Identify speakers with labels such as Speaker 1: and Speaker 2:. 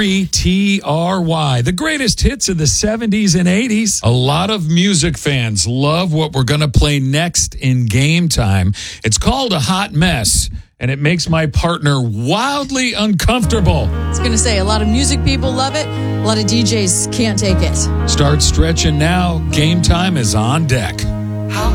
Speaker 1: TRY, the greatest hits of the 70s and 80s. A lot of music fans love what we're going to play next in Game Time. It's called A Hot Mess, and it makes my partner wildly uncomfortable.
Speaker 2: I was going to say, a lot of music people love it. A lot of DJs can't take it.
Speaker 1: Start stretching now. Game Time is on deck.